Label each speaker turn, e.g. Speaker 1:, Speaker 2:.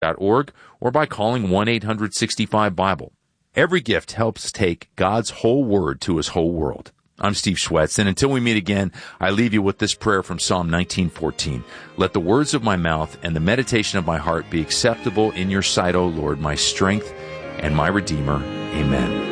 Speaker 1: org or by calling 1-800-65-BIBLE. Every gift helps take God's whole word to his whole world. I'm Steve Schwetz, and until we meet again, I leave you with this prayer from Psalm 19:14. Let the words of my mouth and the meditation of my heart be acceptable in your sight, O Lord, my strength and my Redeemer. Amen.